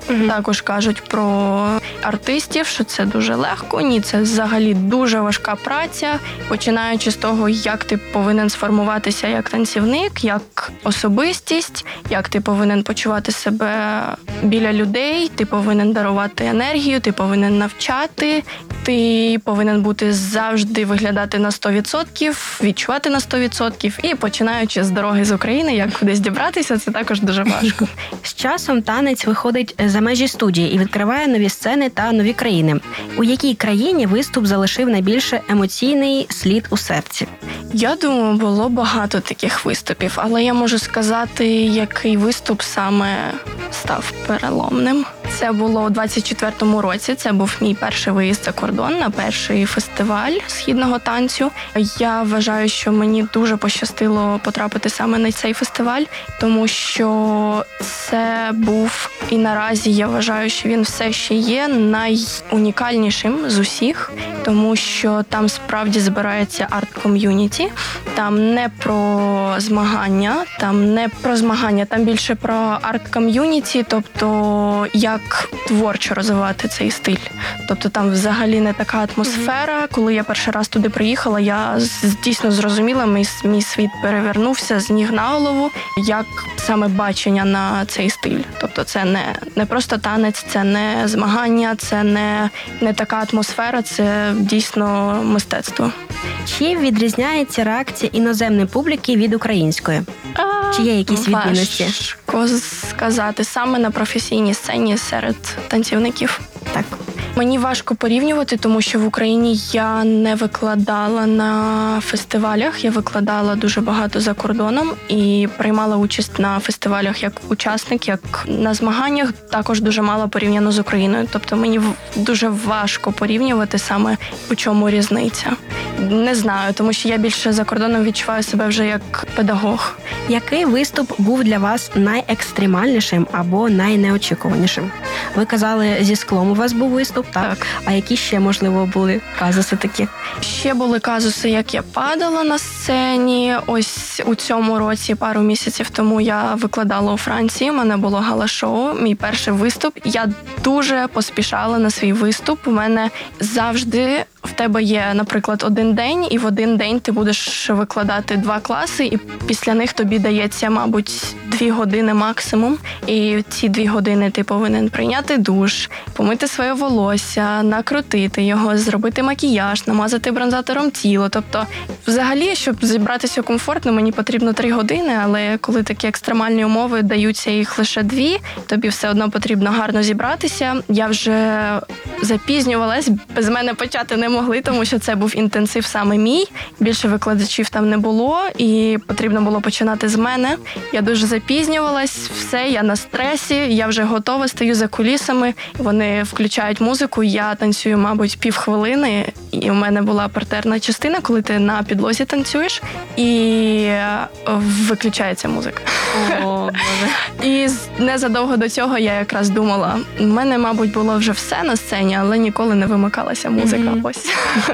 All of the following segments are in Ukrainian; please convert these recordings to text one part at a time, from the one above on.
Також кажуть про артистів, що це дуже легко. Ні, це взагалі дуже важка праця, починаючи з того, як ти повинен сформуватися як танцівник, як особистість, як ти повинен почувати себе біля людей, ти повинен дарувати енергію, ти повинен навчати, ти повинен бути завжди виглядати на 100%, відчувати на 100%. І починаючи з дороги з України, як кудись дібратися, це також дуже важко. З часом танець виходить за межі студії і відкриває нові сцени та нові країни. У якій країні виступ залишив найбільше емоційний слід у серці? Я думаю, було багато таких виступів, але я можу сказати, який виступ саме став переломним. Це було у 24-му році, це був мій перший виїзд за кордон на перший фестиваль східного танцю. Я вважаю, що мені дуже пощастило потрапити саме на цей фестиваль, тому що це був, і наразі я вважаю, що він все ще є найунікальнішим з усіх, тому що там справді збирається арт-ком'юніті, там не про змагання, там більше про арт-ком'юніті, тобто як творчо розвивати цей стиль. Тобто там взагалі не така атмосфера. Коли я перший раз туди приїхала, я дійсно зрозуміла, мій світ перевернувся з ніг на голову, як саме бачення на цей стиль. Тобто це не просто танець, це не змагання, це не така атмосфера, це дійсно мистецтво. Чи відрізняється реакція іноземної публіки від української? Чи є якісь відмінності? Важко сказати. Саме на професійній сцені серед танцівників. Так. Мені важко порівнювати, тому що в Україні я не викладала на фестивалях, я викладала дуже багато за кордоном і приймала участь на фестивалях як учасник, як на змаганнях, також дуже мало порівняно з Україною. Тобто мені дуже важко порівнювати саме, у чому різниця. Не знаю, тому що я більше за кордоном відчуваю себе вже як педагог. Який виступ був для вас найекстремальнішим або найнеочікуванішим? Ви казали, зі склом у вас був виступ, так? А які ще, можливо, були казуси такі? Ще були казуси, як я падала на сцені. Ось у цьому році, пару місяців тому, я викладала у Франції, у мене було гала-шоу, мій перший виступ. Я дуже поспішала на свій виступ. У мене завжди в тебе є, наприклад, один день, і в один день ти будеш викладати 2 класи, і після них тобі дається, мабуть, 2 години максимум. І ці 2 години ти повинен прийняти душ, помити своє волосся, накрутити його, зробити макіяж, намазати бронзатором тіло. Тобто, взагалі, щоб зібратися комфортно, мені потрібно 3 години, але коли такі екстремальні умови даються їх лише 2, тобі все одно потрібно гарно зібратися. Я вже запізнювалась, без мене почати не могли, тому що це був інтенсив саме мій. Більше викладачів там не було, і потрібно було починати з мене. Я дуже запізнювалась, все, я на стресі, я вже готова, стою за кулісами, вони включають музику, я танцюю, мабуть, півхвилини, і у мене була партерна частина, коли ти на підлозі танцюєш, і виключається музика. О, Боже. І незадовго до цього я якраз думала, в мене, мабуть, було вже все на сцені, але ніколи не вимикалася музика. Ось.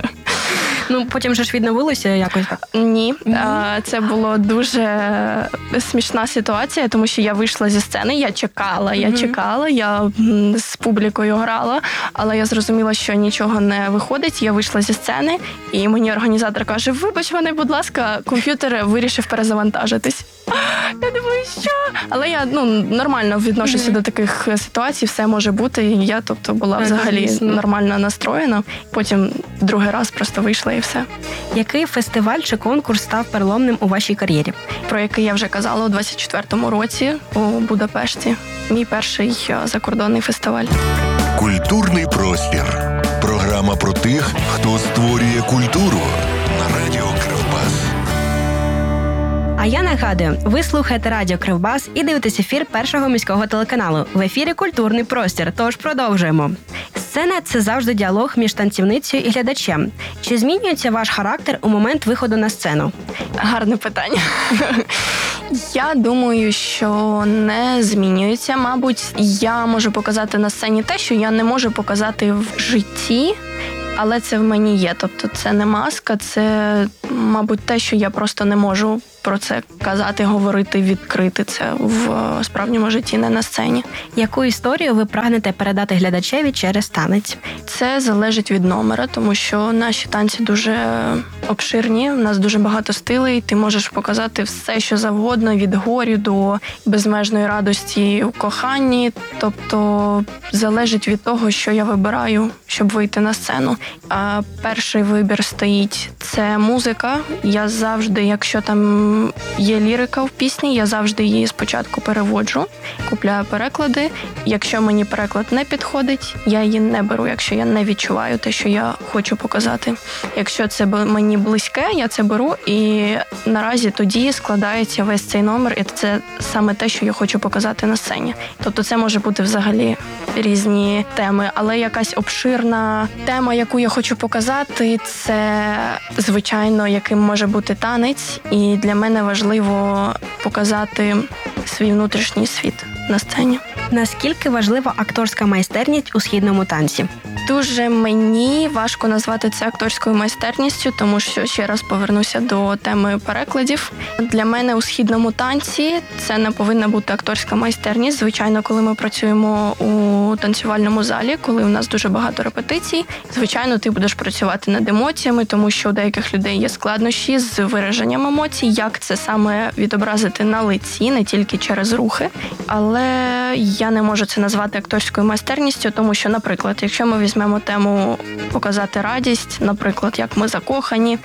Ну, потім же ж відновилося якось так? Ні. Це було дуже смішна ситуація, тому що я вийшла зі сцени, я чекала, я з публікою грала, але я зрозуміла, що нічого не виходить. Я вийшла зі сцени, і мені організатор каже, вибач мене, будь ласка, комп'ютер вирішив перезавантажитись. Я думаю, що? Але я нормально відношуся до таких ситуацій, все може бути. Я, була взагалі нормально настроєна. Потім другий раз просто вийшла і все. Який фестиваль чи конкурс став переломним у вашій кар'єрі? Про який я вже казала у 24-му році у Будапешті. Мій перший закордонний фестиваль. Культурний простір. Програма про тих, хто створює культуру на Радіо Кривбас. А я нагадую, ви слухаєте Радіо Кривбас і дивитесь ефір Першого міського телеканалу. В ефірі «Культурний простір», тож продовжуємо. Сцена – це завжди діалог між танцівницею і глядачем. Чи змінюється ваш характер у момент виходу на сцену? Гарне питання. Я думаю, що не змінюється. Мабуть, я можу показати на сцені те, що я не можу показати в житті, але це в мені є. Тобто це не маска, це, мабуть, те, що я просто не можу про це казати, говорити, відкрити це в справжньому житті, не на сцені. Яку історію ви прагнете передати глядачеві через танець? Це залежить від номера, тому що наші танці дуже обширні, у нас дуже багато стилей, ти можеш показати все, що завгодно, від горю до безмежної радості у коханні, тобто залежить від того, що я вибираю, щоб вийти на сцену. А перший вибір стоїть – це музика. Я завжди, якщо там є лірика в пісні, я завжди її спочатку переводжу, купляю переклади. Якщо мені переклад не підходить, я її не беру, якщо я не відчуваю те, що я хочу показати. Якщо це мені близьке, я це беру, і наразі тоді складається весь цей номер, і це саме те, що я хочу показати на сцені. Тобто це може бути взагалі різні теми, але якась обширна тема, яку я хочу показати, це, звичайно, яким може бути танець, і для мене важливо показати свій внутрішній світ на сцені. Наскільки важлива акторська майстерність у східному танці? Дуже мені важко назвати це акторською майстерністю, тому що, ще раз повернуся до теми перекладів. Для мене у східному танці це не повинна бути акторська майстерність. Звичайно, коли ми працюємо у танцювальному залі, коли у нас дуже багато репетицій, звичайно, ти будеш працювати над емоціями, тому що у деяких людей є складнощі з вираженням емоцій, як це саме відобразити на лиці, не тільки через рухи. Але я не можу це назвати акторською майстерністю, тому що, наприклад, якщо ми візьмемо тему показати радість, наприклад, як ми закохані,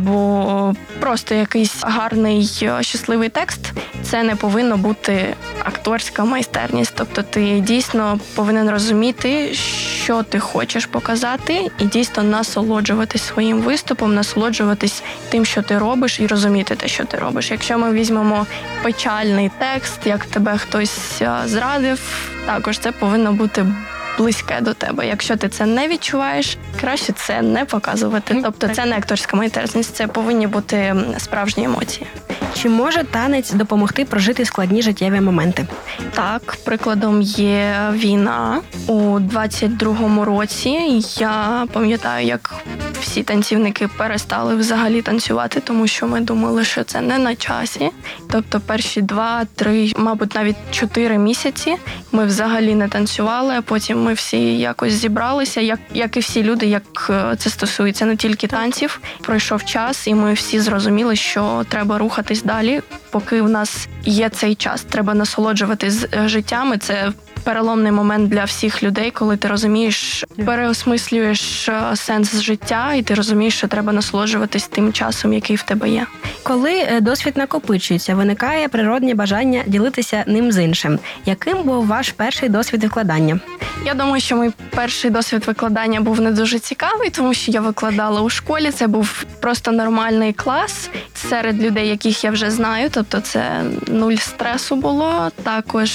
або просто якийсь гарний, щасливий текст, це не повинно бути акторська майстерність. Тобто ти дійсно повинен розуміти, що ти хочеш показати, і дійсно насолоджуватись своїм виступом, насолоджуватись тим, що ти робиш, і розуміти те, що ти робиш. Якщо ми візьмемо печальний текст, як тебе хтось зрадив, також це повинно бути близьке до тебе. Якщо ти це не відчуваєш, краще це не показувати. Тобто це не акторська майстерність, це повинні бути справжні емоції. Чи може танець допомогти прожити складні життєві моменти? Так, прикладом є війна. У 22-му році я пам'ятаю, як всі танцівники перестали взагалі танцювати, тому що ми думали, що це не на часі. Тобто перші 2-3, мабуть, навіть 4 місяці ми взагалі не танцювали, а потім ми всі якось зібралися, як і всі люди, як це стосується не тільки танців. Пройшов час, і ми всі зрозуміли, що треба рухатись далі, поки в нас є цей час. Треба насолоджуватись життям, і це переломний момент для всіх людей, коли ти розумієш, переосмислюєш сенс життя, і ти розумієш, що треба насолоджуватись тим часом, який в тебе є. Коли досвід накопичується, виникає природне бажання ділитися ним з іншим. Яким був ваш перший досвід викладання? Я думаю, що мій перший досвід викладання був не дуже цікавий, тому що я викладала у школі. Це був просто нормальний клас серед людей, яких я вже знаю. Тобто це 0 стресу було. Також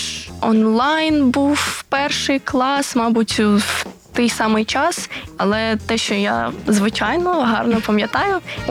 онлайн був перший клас, мабуть, в той самий час. Але те, що я, звичайно, гарно пам'ятаю, у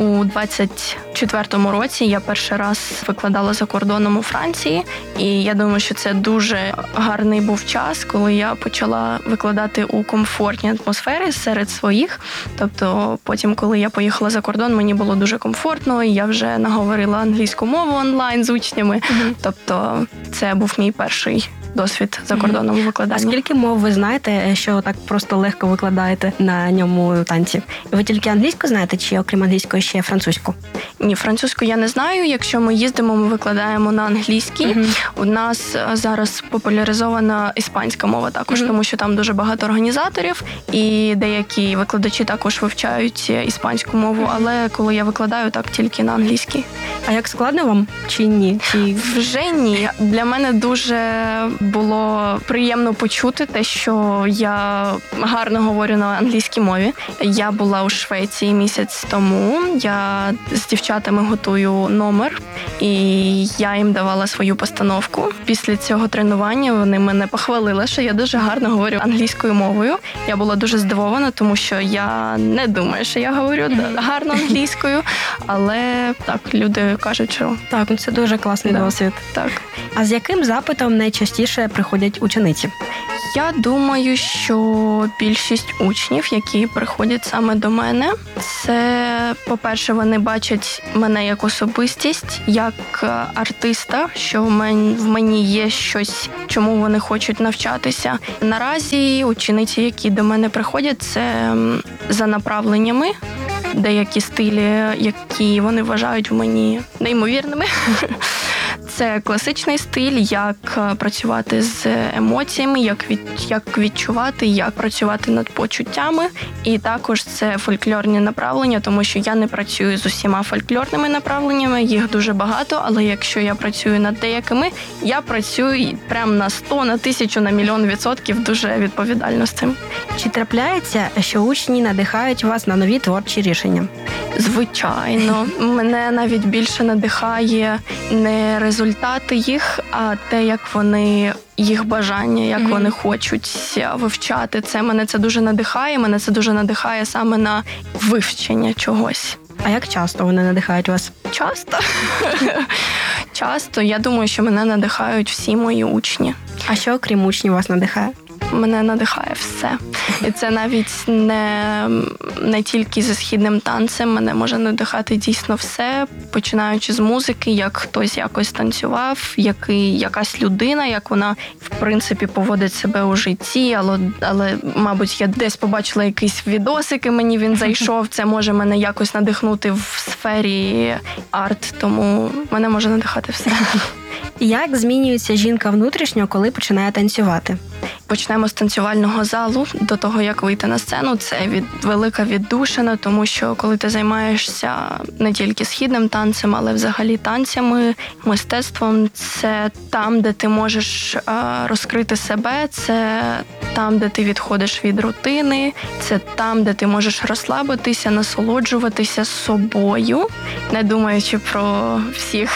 24-му році я перший раз викладала за кордоном у Франції. І я думаю, що це дуже гарний був час, коли я почала викладати у комфортній атмосфері серед своїх. Тобто потім, коли я поїхала за кордон, мені було дуже комфортно, і я вже наговорила англійську мову онлайн з учнями. Тобто це був мій перший досвід за кордоном викладання. А скільки мов ви знаєте, що так просто легко викладаєте на ньому танці? Ви тільки англійську знаєте, чи окрім англійської ще французьку? Ні, французьку я не знаю. Якщо ми їздимо, ми викладаємо на англійській. У нас зараз популяризована іспанська мова також, тому що там дуже багато організаторів, і деякі викладачі також вивчають іспанську мову, але коли я викладаю, так тільки на англійській. А як складно вам чи ні? Вже ні. Для мене дуже було приємно почути те, що я гарно говорю на англійській мові. Я була у Швеції місяць тому. Я з дівчатами готую номер, і я їм давала свою постановку. Після цього тренування вони мене похвалили, що я дуже гарно говорю англійською мовою. Я була дуже здивована, тому що я не думаю, що я говорю гарно англійською, але так, люди кажуть, що так, це дуже класний досвід. Так. А з яким запитом найчастіше приходять учениці? Я думаю, що більшість учнів, які приходять саме до мене, це по-перше, вони бачать мене як особистість, як артиста, що в мені є щось, чому вони хочуть навчатися. Наразі учениці, які до мене приходять, це за направленнями, деякі стилі, які вони вважають в мені неймовірними. Це класичний стиль, як працювати з емоціями, як відчувати, як працювати над почуттями. І також це фольклорні направлення, тому що я не працюю з усіма фольклорними направленнями, їх дуже багато, але якщо я працюю над деякими, я працюю прям на 100, на 1000, на 1,000,000% дуже відповідально з цим. Чи трапляється, що учні надихають вас на нові творчі рішення? Звичайно. Мене навіть більше надихає не результати їх, а те, як вони, їх бажання, як вони хочуть вивчати. Мене це дуже надихає. Мене це дуже надихає саме на вивчення чогось. А як часто вони надихають вас? Часто. Часто. Я думаю, що мене надихають всі мої учні. А що, окрім учнів, вас надихає? Мене надихає все. І це навіть не тільки зі східним танцем, мене може надихати дійсно все, починаючи з музики, як хтось якось танцював, якась людина, як вона, в принципі, поводить себе у житті, але мабуть, я десь побачила якийсь відосик, і мені він зайшов, це може мене якось надихнути в сфері арт, тому мене може надихати все. Як змінюється жінка внутрішньо, коли починає танцювати? Почнемо з танцювального залу. До того, як вийти на сцену, це велика віддушина, тому що коли ти займаєшся не тільки східним танцем, але взагалі танцями, мистецтвом, це там, де ти можеш розкрити себе, це там, де ти відходиш від рутини, це там, де ти можеш розслабитися, насолоджуватися собою, не думаючи про всіх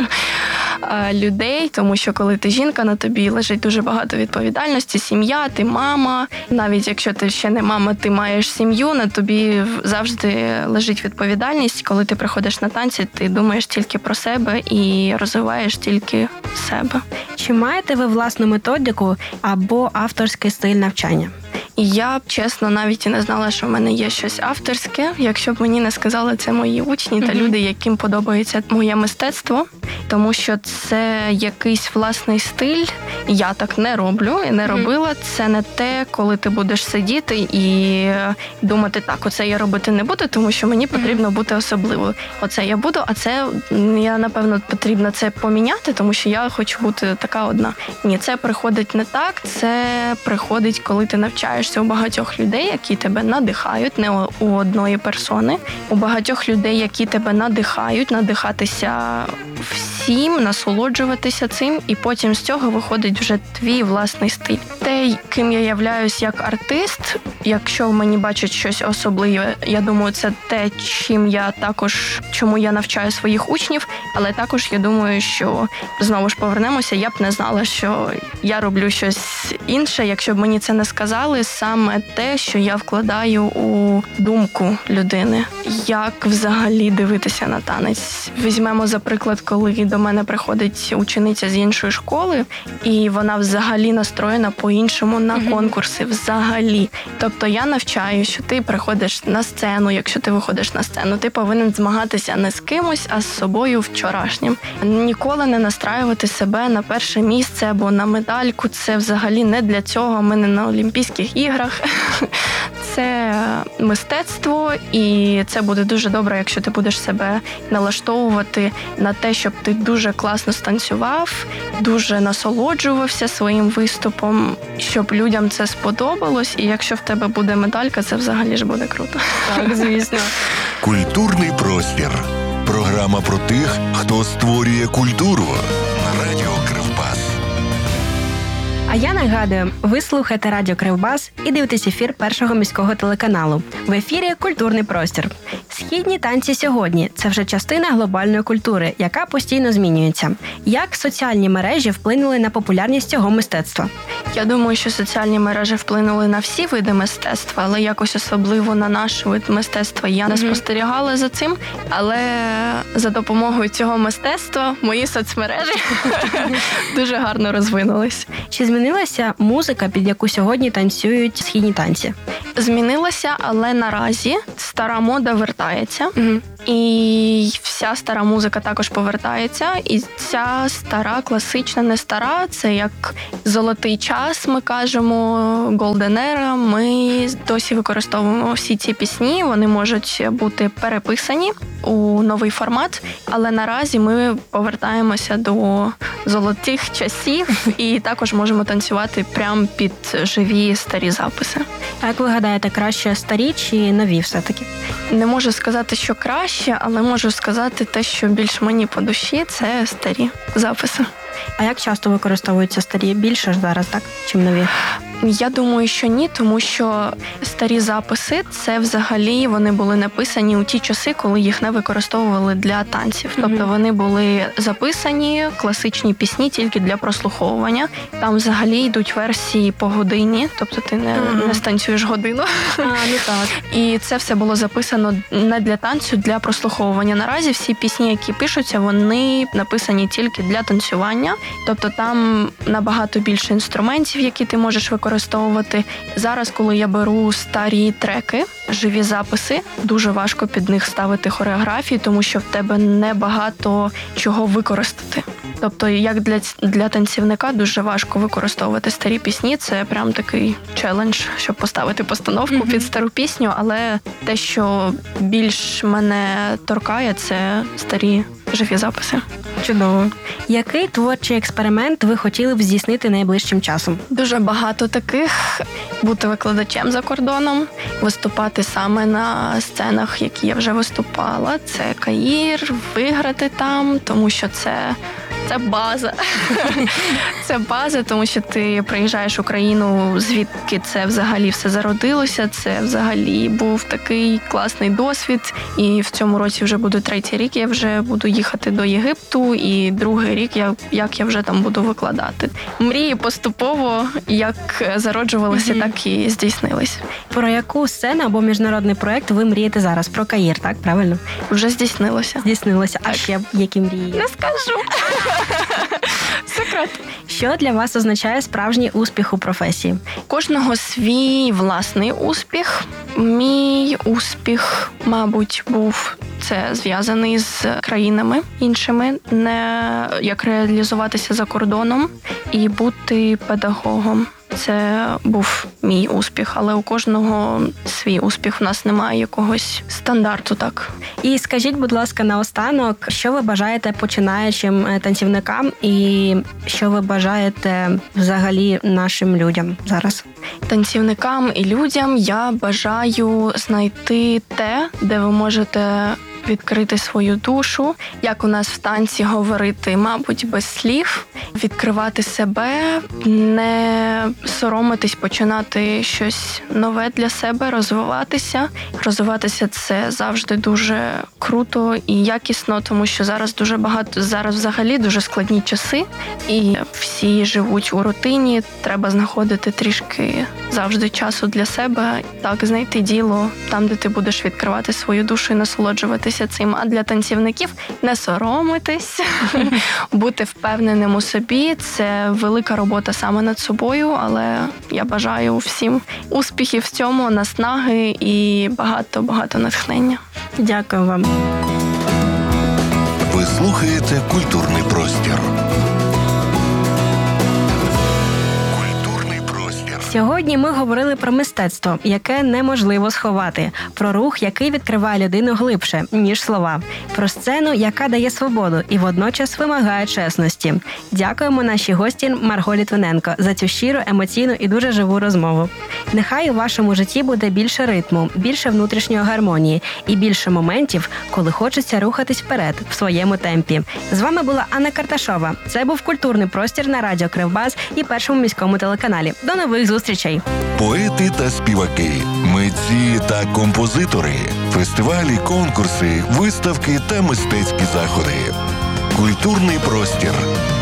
людей, тому що коли ти жінка, на тобі лежить дуже багато відповідальності, сім'я, ти мама. Навіть якщо ти ще не мама, ти маєш сім'ю, на тобі завжди лежить відповідальність. Коли ти приходиш на танці, ти думаєш тільки про себе і розвиваєш тільки себе. Чи маєте ви власну методику або авторський стиль навчання? І я, чесно, навіть і не знала, що в мене є щось авторське, якщо б мені не сказали це мої учні та люди, яким подобається моє мистецтво, тому що це якийсь власний стиль. Я так не роблю і не робила. Це не те, коли ти будеш сидіти і думати, так, оце я робити не буду, тому що мені потрібно бути особливою. Оце я буду, а це я, напевно, потрібно це поміняти, тому що я хочу бути така одна. Ні, це приходить не так, це приходить, коли ти навчаєшся у багатьох людей, які тебе надихають, не у одної персони, у багатьох людей, які тебе надихають, надихатися всім, насолоджуватися цим, і потім з цього виходить вже твій власний стиль. Те, ким я являюсь як артист, якщо в мені бачать щось особливе, я думаю, це те, чому я навчаю своїх учнів, але також я думаю, що, знову ж повернемося, я б не знала, що я роблю щось інше, якщо б мені це не сказали, саме те, що я вкладаю у думку людини. Як взагалі дивитися на танець? Візьмемо, за приклад, коли до мене приходить учениця з іншої школи, і вона взагалі настроєна по-іншому на конкурси, взагалі. Тобто я навчаю, що ти приходиш на сцену, якщо ти виходиш на сцену, ти повинен змагатися не з кимось, а з собою вчорашнім. Ніколи не настраювати себе на перше місце або на медальку, це взагалі не для цього, ми не на Олімпійських іграх. Це мистецтво, і це буде дуже добре, якщо ти будеш себе налаштовувати на те, щоб ти дуже класно станцював, дуже насолоджувався своїм виступом, щоб людям це сподобалось, і якщо в тебе буде медалька, це взагалі ж буде круто. Так, звісно. Культурний простір. Програма про тих, хто створює культуру. На радіо Кривбас. А я нагадую, ви слухаєте Радіо Кривбас і дивитесь ефір Першого міського телеканалу. В ефірі «Культурний простір». Східні танці сьогодні – це вже частина глобальної культури, яка постійно змінюється. Як соціальні мережі вплинули на популярність цього мистецтва? Я думаю, що соціальні мережі вплинули на всі види мистецтва, але якось особливо на наш вид мистецтва я не спостерігала за цим. Але за допомогою цього мистецтва мої соцмережі дуже гарно розвинулись. Чи змінилася музика, під яку сьогодні танцюють східні танці? Змінилася, але наразі стара мода вертається. повертається. І вся стара музика також повертається. І ця стара, класична, не стара, це як золотий час, ми кажемо, Golden Era. Ми досі використовуємо всі ці пісні, вони можуть бути переписані у новий формат, але наразі ми повертаємося до золотих часів і також можемо танцювати прямо під живі старі записи. А як ви гадаєте, краще старі чи нові все-таки? Не можу сказати, що краще, але можу сказати те, що більш мені по душі, це старі записи. А як часто використовуються старі? Більше ж зараз, так? Чим нові? Я думаю, що ні, тому що старі записи, це взагалі вони були написані у ті часи, коли їх не використовували для танців. Тобто вони були записані, класичні пісні тільки для прослуховування. Там взагалі йдуть версії по годині, тобто ти не станцюєш годину. Ну так. І це все було записано не для танцю, для прослуховування. Наразі всі пісні, які пишуться, вони написані тільки для танцювання. Тобто там набагато більше інструментів, які ти можеш використовувати. Зараз, коли я беру старі треки, живі записи, дуже важко під них ставити хореографії, тому що в тебе небагато чого використати. Тобто, як для танцівника дуже важко використовувати старі пісні. Це прям такий челендж, щоб поставити постановку під стару пісню, але те, що більш мене торкає, це старі живі записи. Чудово. Який творчий експеримент ви хотіли б здійснити найближчим часом? Дуже багато таких. Бути викладачем за кордоном, виступати саме на сценах, які я вже виступала. Це Каїр, виграти там, тому що це база. Це база, тому що ти приїжджаєш в Україну, звідки це взагалі все зародилося. Це взагалі був такий класний досвід. І в цьому році вже буде 3-й рік, я вже буду їхати до Єгипту, і 2-й рік, як я вже там буду викладати. Мрії поступово, як зароджувалися, так і здійснились. Про яку сцену або міжнародний проєкт ви мрієте зараз? Про Каїр, так? Правильно? Вже здійснилося. Здійснилося. Так. А ще які мрії? Не скажу. Секрет. Що для вас означає справжній успіх у професії? Кожного свій власний успіх. Мій успіх, мабуть, був це зв'язаний з країнами іншими, не як реалізуватися за кордоном і бути педагогом. Це був мій успіх, але у кожного свій успіх. У нас немає якогось стандарту, так. І скажіть, будь ласка, наостанок, що ви бажаєте починаючим танцівникам і що ви бажаєте взагалі нашим людям зараз? Танцівникам і людям я бажаю знайти те, де ви можете відкрити свою душу, як у нас в танці говорити, мабуть, без слів, відкривати себе, не соромитись, починати щось нове для себе, розвиватися. Розвиватися – це завжди дуже круто і якісно, тому що зараз взагалі дуже складні часи, і всі живуть у рутині, треба знаходити трішки завжди часу для себе, так, знайти діло там, де ти будеш відкривати свою душу і насолоджуватися цим. А для танцівників не соромитись, бути впевненим у собі. Це велика робота саме над собою, але я бажаю всім успіхів в цьому, наснаги і багато-багато натхнення. Дякую вам. Ви слухаєте «Культурний простір». Сьогодні ми говорили про мистецтво, яке неможливо сховати, про рух, який відкриває людину глибше, ніж слова, про сцену, яка дає свободу і водночас вимагає чесності. Дякуємо нашій гості Марго Літвиненко за цю щиру, емоційну і дуже живу розмову. Нехай у вашому житті буде більше ритму, більше внутрішньої гармонії і більше моментів, коли хочеться рухатись вперед в своєму темпі. З вами була Анна Карташова. Це був «Культурний простір» на радіо Кривбас і Першому міському телеканалі. До нових зустрічей! Поети та співаки, митці та композитори, фестивалі, конкурси, виставки та мистецькі заходи. «Культурний простір»